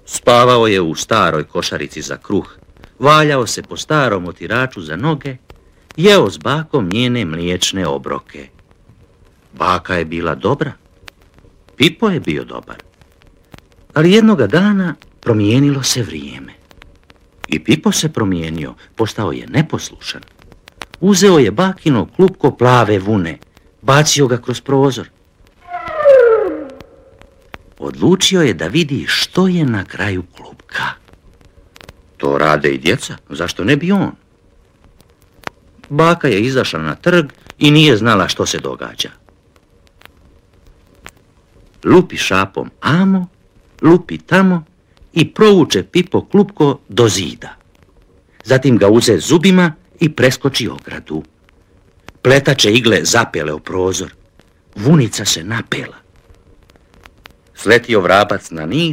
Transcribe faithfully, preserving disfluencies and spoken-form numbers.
Spavao je u staroj košarici za kruh, valjao se po starom otiraču za noge, jeo s bakom njene mliječne obroke. Baka je bila dobra, Pipo je bio dobar. Ali jednoga dana promijenilo se vrijeme. I Pipo se promijenio, postao je neposlušan. Uzeo je bakino klupko plave vune, bacio ga kroz prozor. Odlučio je da vidi što je na kraju klupka. To rade i djeca, zašto ne bi on? Baka je izašla na trg i nije znala što se događa. Lupi šapom amo, lupi tamo i provuče Pipo klupko do zida. Zatim ga uze zubima i preskoči ogradu. Pletače igle zapele u prozor. Vunica se napela. Sletio vrabac na nit